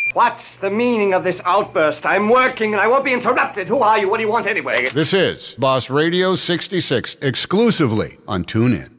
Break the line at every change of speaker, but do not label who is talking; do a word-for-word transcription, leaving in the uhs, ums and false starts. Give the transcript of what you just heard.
What's the meaning of this outburst? I'm working and I won't be interrupted. Who are you? What do you want anyway?
This is Boss Radio sixty-six, exclusively on TuneIn.